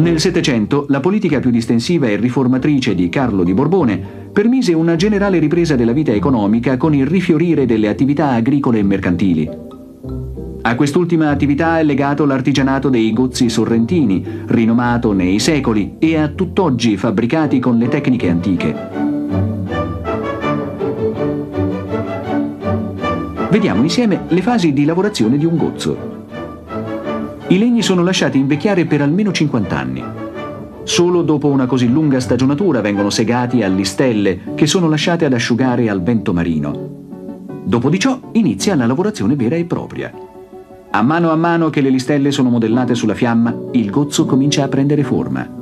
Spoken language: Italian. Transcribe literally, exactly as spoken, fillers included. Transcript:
Nel Settecento la politica più distensiva e riformatrice di Carlo di Borbone permise una generale ripresa della vita economica con il rifiorire delle attività agricole e mercantili. A quest'ultima attività è legato l'artigianato dei gozzi sorrentini, rinomato nei secoli e a tutt'oggi fabbricati con le tecniche antiche. Vediamo insieme le fasi di lavorazione di un gozzo. I legni sono lasciati invecchiare per almeno cinquanta anni. Solo dopo una così lunga stagionatura vengono segati a listelle che sono lasciate ad asciugare al vento marino. Dopo di ciò inizia la lavorazione vera e propria. A mano a mano che le listelle sono modellate sulla fiamma, il gozzo comincia a prendere forma.